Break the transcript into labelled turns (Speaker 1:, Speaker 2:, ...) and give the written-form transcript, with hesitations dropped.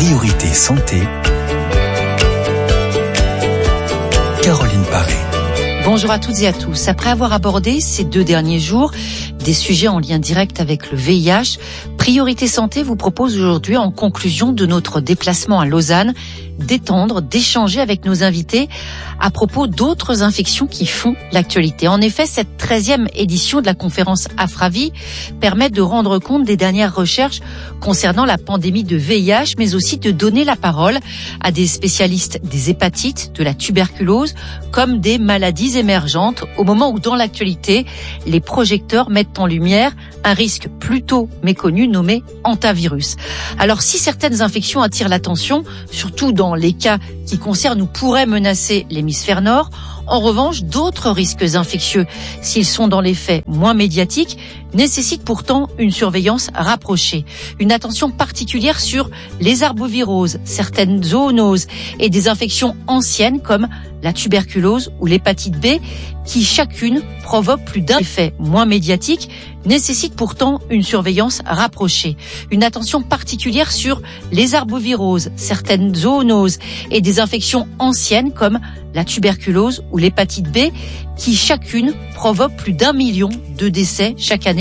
Speaker 1: Priorité santé. Caroline Paré.
Speaker 2: Bonjour à toutes et à tous. Après avoir abordé ces 2 derniers jours des sujets en lien direct avec le VIH, Priorité Santé vous propose aujourd'hui, en conclusion de notre déplacement à Lausanne, d'étendre, d'échanger avec nos invités à propos d'autres infections qui font l'actualité. En effet, cette 13e édition de la conférence Afravi permet de rendre compte des dernières recherches concernant la pandémie de VIH, mais aussi de donner la parole à des spécialistes des hépatites, de la tuberculose, comme des maladies émergentes, au moment où dans l'actualité, les projecteurs mettent en lumière un risque plutôt méconnu nommé hantavirus. Alors si certaines infections attirent l'attention, surtout dans les cas qui concernent ou pourraient menacer l'hémisphère nord, en revanche, d'autres risques infectieux, s'ils sont dans les faits moins médiatiques, nécessitent pourtant une surveillance rapprochée. Une attention particulière sur les arboviroses, certaines zoonoses et des infections anciennes comme la tuberculose ou l'hépatite B, qui chacune provoque plus d'un effet moins médiatique, nécessite pourtant une surveillance rapprochée. Une attention particulière sur les arboviroses, certaines zoonoses et des infections anciennes comme la tuberculose ou l'hépatite B, qui chacune provoque plus d'1 million de décès chaque année